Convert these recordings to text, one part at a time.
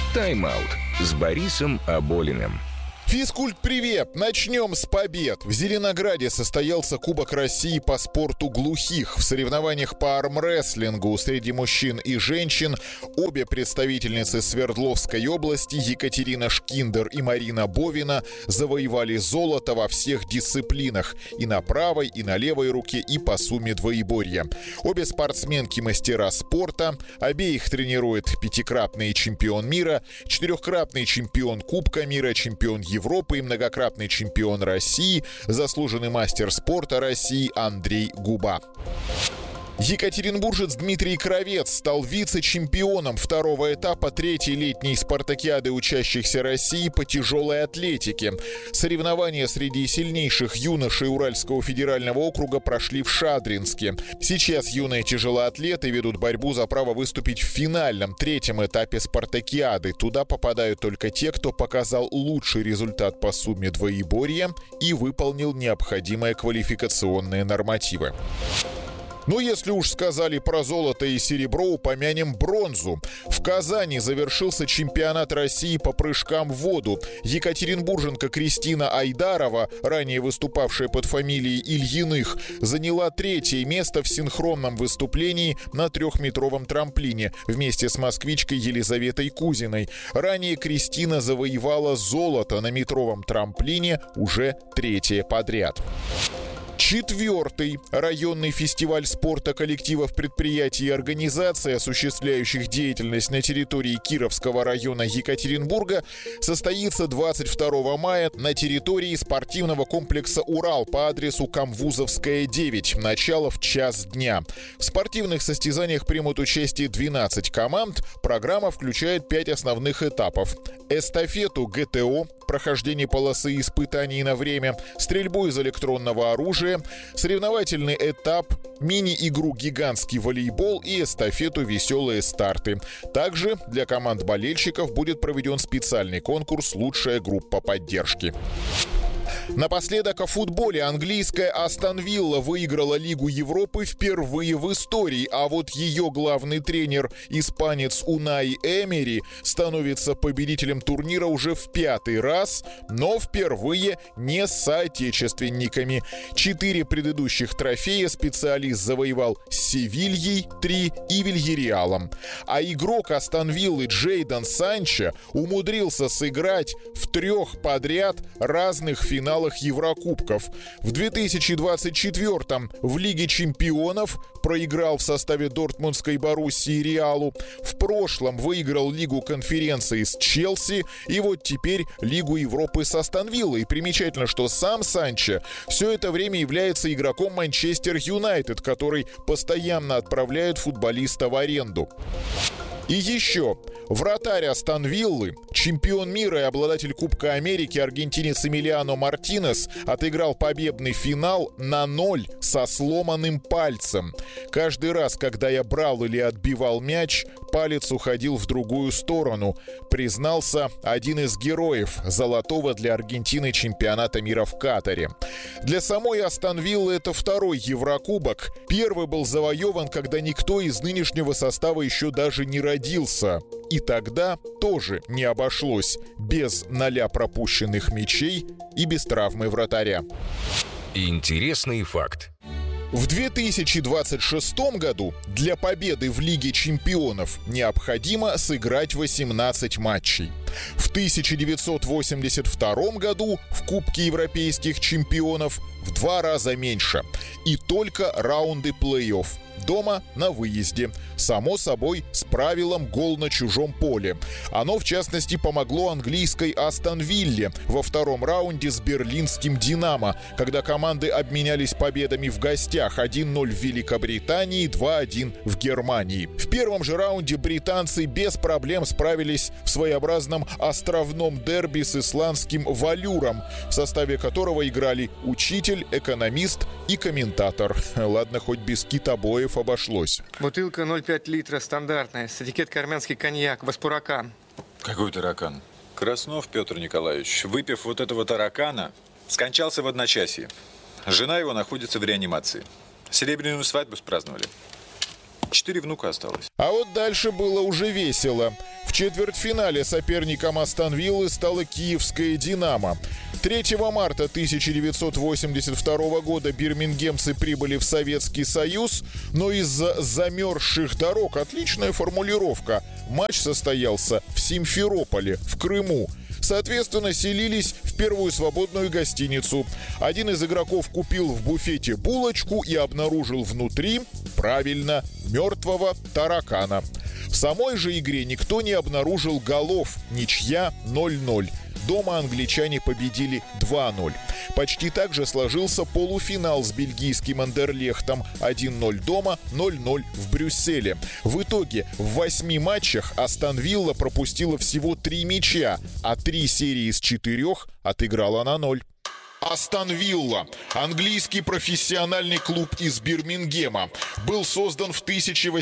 Тайм-аут с Борисом Аболиным. Физкульт-привет! Начнем с побед. В Зеленограде состоялся Кубок России по спорту глухих. В соревнованиях по армрестлингу среди мужчин и женщин обе представительницы Свердловской области, Екатерина Шкиндер и Марина Бовина, завоевали золото во всех дисциплинах. И на правой, и на левой руке, и по сумме двоеборья. Обе спортсменки мастера спорта. Обеих тренирует пятикратный чемпион мира, четырехкратный чемпион Кубка мира, чемпион Европы и многократный чемпион России, заслуженный мастер спорта России Андрей Губа. Екатеринбуржец Дмитрий Кравец стал вице-чемпионом второго этапа третьей летней спартакиады учащихся России по тяжелой атлетике. Соревнования среди сильнейших юношей Уральского федерального округа прошли в Шадринске. Сейчас юные тяжелоатлеты ведут борьбу за право выступить в финальном третьем этапе спартакиады. Туда попадают только те, кто показал лучший результат по сумме двоеборья и выполнил необходимые квалификационные нормативы. Ну, если уж сказали про золото и серебро, упомянем бронзу. В Казани завершился чемпионат России по прыжкам в воду. Екатеринбурженка Кристина Айдарова, ранее выступавшая под фамилией Ильиных, заняла третье место в синхронном выступлении на 3-метровом трамплине вместе с москвичкой Елизаветой Кузиной. Ранее Кристина завоевала золото на метровом трамплине уже третье подряд. 4-й районный фестиваль спорта коллективов предприятий и организаций, осуществляющих деятельность на территории Кировского района Екатеринбурга, состоится 22 мая на территории спортивного комплекса «Урал» по адресу Камвузовская, 9. Начало в час дня. В спортивных состязаниях примут участие 12 команд. Программа включает 5 основных этапов. Эстафету ГТО, прохождение полосы испытаний на время, стрельбу из электронного оружия, соревновательный этап, мини-игру «Гигантский волейбол» и эстафету «Веселые старты». Также для команд болельщиков будет проведен специальный конкурс «Лучшая группа поддержки». Напоследок о футболе. Английская Астон Вилла выиграла Лигу Европы впервые в истории, а вот ее главный тренер, испанец Унай Эмери, становится победителем турнира уже в 5-й раз, но впервые не с соотечественниками. 4 предыдущих трофея специалист завоевал с Севильей, 3 и Вильяреалом. А игрок Астон Виллы Джейдон Санчо умудрился сыграть в 3 подряд разных финалах Еврокубков. В 2024-м в Лиге чемпионов проиграл в составе Дортмундской Боруссии Реалу. В прошлом выиграл Лигу конференции с Челси. И вот теперь Лигу Европы с Астон Виллой. Примечательно, что сам Санчо все это время является игроком Манчестер Юнайтед, который постоянно отправляет футболиста в аренду. И еще, вратарь Астон Виллы, чемпион мира и обладатель Кубка Америки аргентинец Эмилиано Мартинес отыграл победный финал на 0 со сломанным пальцем. Каждый раз, когда я брал или отбивал мяч, палец уходил в другую сторону, признался один из героев золотого для Аргентины чемпионата мира в Катаре. Для самой Астон Виллы это 2-й Еврокубок. Первый был завоеван, когда никто из нынешнего состава еще даже не родился. И тогда тоже не обошлось без 0 пропущенных мячей и без травмы вратаря. Интересный факт. В 2026 году для победы в Лиге чемпионов необходимо сыграть 18 матчей. В 1982 году в Кубке европейских чемпионов в 2 раза меньше. И только раунды плей-офф. Дома на выезде. Само собой, с правилом «гол на чужом поле». Оно, в частности, помогло английской Астон Вилле во 2-м раунде с берлинским «Динамо», когда команды обменялись победами в гостях 1-0 в Великобритании, 2-1 в Германии. В первом же раунде британцы без проблем справились в своеобразном островном дерби с исландским «Валюром», в составе которого играли учитель, экономист и комментатор. Ладно, хоть без китобоев обошлось. Бутылка 0,5 литра стандартная, с этикеткой армянский коньяк, Васпуракан. Какой таракан? Краснов Петр Николаевич, выпив вот этого таракана, скончался в одночасье. Жена его находится в реанимации. Серебряную свадьбу спраздновали. 4 внука осталось. А вот дальше было уже весело. В четвертьфинале соперником Астон Виллы стала киевская «Динамо». 3 марта 1982 года бирмингемцы прибыли в Советский Союз, но из-за замерзших дорог, отличная формулировка, матч состоялся в Симферополе, в Крыму. Соответственно, селились в первую свободную гостиницу. Один из игроков купил в буфете булочку и обнаружил внутри, правильно, мертвого таракана. В самой же игре никто не обнаружил голов. Ничья 0-0. Дома англичане победили 2-0. Почти так же сложился полуфинал с бельгийским Андерлехтом. 1-0 дома, 0-0 в Брюсселе. В итоге в 8 матчах Астон Вилла пропустила всего 3 мяча, а 3 серии из 4 отыграла на 0. Астон Вилла, английский профессиональный клуб из Бирмингема, был создан в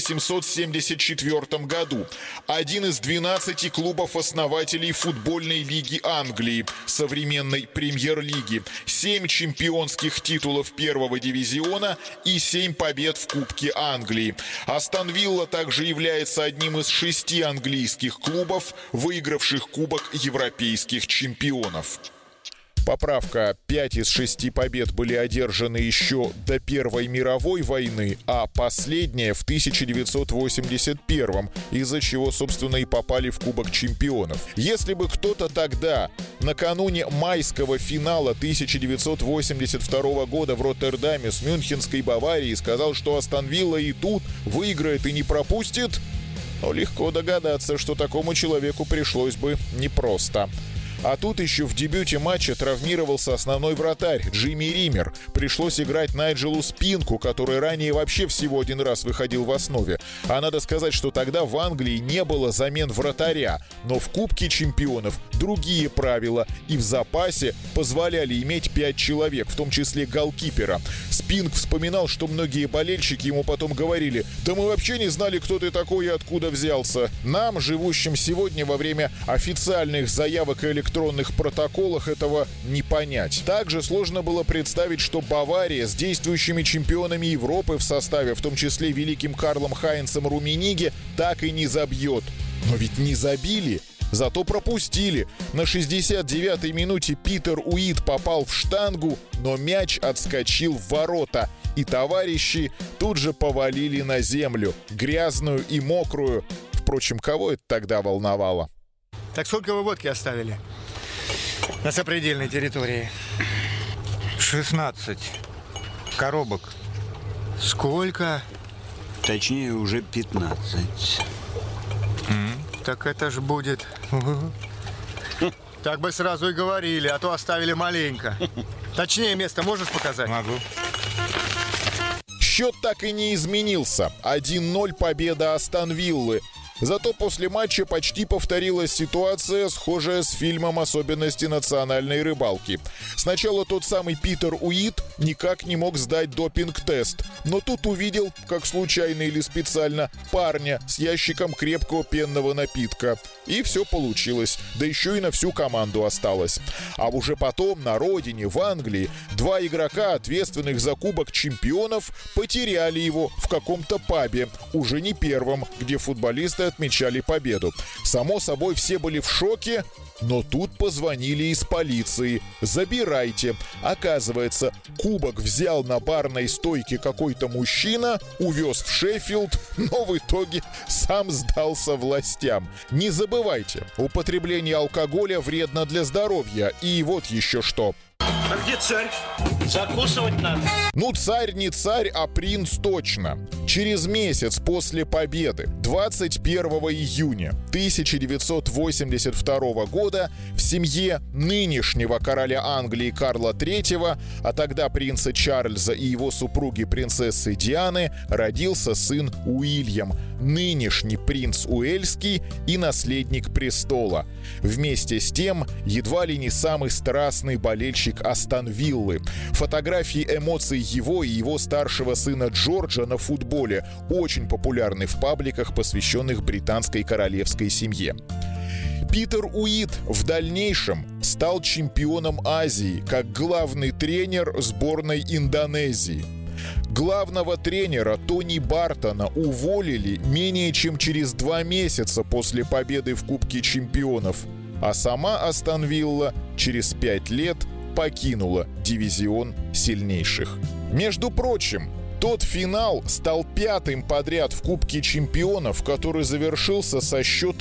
1874 году. Один из 12 клубов-основателей футбольной лиги Англии, современной премьер-лиги, 7 чемпионских титулов первого дивизиона и 7 побед в Кубке Англии. Астон Вилла также является одним из 6 английских клубов, выигравших Кубок европейских чемпионов. Поправка: 5 из 6 побед были одержаны еще до Первой мировой войны, а последняя в 1981, из-за чего, собственно, и попали в Кубок чемпионов. Если бы кто-то тогда, накануне майского финала 1982 года в Роттердаме с Мюнхенской Баварией, сказал, что Астон Вилла и тут выиграет и не пропустит, но легко догадаться, что такому человеку пришлось бы непросто. А тут еще в дебюте матча травмировался основной вратарь Джимми Ример. Пришлось играть Найджелу Спинку, который ранее вообще всего один раз выходил в основе. А надо сказать, что тогда в Англии не было замен вратаря. Но в Кубке чемпионов другие правила. И в запасе позволяли иметь 5 человек, в том числе голкипера. Спинк вспоминал, что многие болельщики ему потом говорили: «Да мы вообще не знали, кто ты такой и откуда взялся». Нам, живущим сегодня во время официальных заявок и электронных протоколах, этого не понять. Также сложно было представить, что Бавария с действующими чемпионами Европы в составе, в том числе великим Карлом Хайнцем Руммениге, так и не забьет. Но ведь не забили. Зато пропустили. На 69-й минуте Питер Уит попал в штангу, но мяч отскочил в ворота. И товарищи тут же повалили на землю, грязную и мокрую. Впрочем, кого это тогда волновало? Так сколько вы водки оставили на сопредельной территории? 16 коробок. Сколько? Точнее, уже 15. Так это ж будет... Так бы сразу и говорили, а то оставили маленько. Точнее место можешь показать? Могу. Счет так и не изменился. 1-0 победа Астон Виллы. Зато после матча почти повторилась ситуация, схожая с фильмом «Особенности национальной рыбалки». Сначала тот самый Питер Уит никак не мог сдать допинг-тест, но тут увидел, как случайно или специально, парня с ящиком крепкого пенного напитка. И все получилось, да еще и на всю команду осталось. А уже потом на родине, в Англии, 2 игрока, ответственных за Кубок чемпионов, потеряли его в каком-то пабе, уже не первом, где футболисты отмечали победу. Само собой, все были в шоке, но тут позвонили из полиции. Забирайте. Оказывается, кубок взял на барной стойке какой-то мужчина, увез в Шеффилд, но в итоге сам сдался властям. Не забывайте, употребление алкоголя вредно для здоровья. И вот еще что. А где царь? Закусывать надо. Ну, царь не царь, а принц точно. Через месяц после победы, 21 июня 1982 года, в семье нынешнего короля Англии Карла III, а тогда принца Чарльза и его супруги принцессы Дианы, родился сын Уильям, нынешний принц Уэльский и наследник престола. Вместе с тем, едва ли не самый страстный болельщик Астон Виллы. Фотографии эмоций его и его старшего сына Джорджа на футболе очень популярны в пабликах, посвященных британской королевской семье. Питер Уит в дальнейшем стал чемпионом Азии как главный тренер сборной Индонезии. Главного тренера Тони Бартона уволили менее чем через 2 месяца после победы в Кубке чемпионов, а сама Астон Вилла через 5 лет покинула дивизион сильнейших. Между прочим, тот финал стал 5-м подряд в Кубке чемпионов, который завершился со счетом